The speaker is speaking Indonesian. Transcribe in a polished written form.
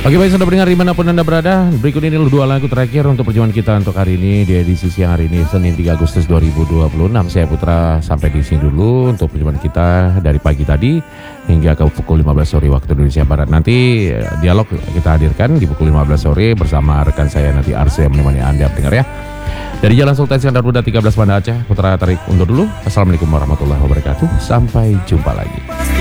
Oke, baik, sudah mendengar dimanapun Anda berada. Berikut ini dua lagu terakhir untuk perjumpaan kita untuk hari ini di edisi siang hari ini, Senin 3 Agustus 2026. Saya Putra, sampai di sini dulu untuk perjumpaan kita dari pagi tadi hingga ke pukul 15 sore waktu Indonesia Barat. Nanti dialog kita hadirkan di pukul 15 sore bersama rekan saya nanti Arse yang menemani Anda dengar ya. Dari Jalan Sultan Iskandar Muda 13 Banda Aceh, Putra tarik undur dulu. Assalamualaikum warahmatullahi wabarakatuh. Sampai jumpa lagi.